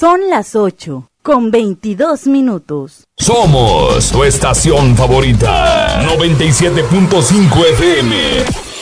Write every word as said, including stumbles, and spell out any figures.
Son las ocho con veintidós minutos. Somos tu estación favorita, noventa y siete punto cinco F M.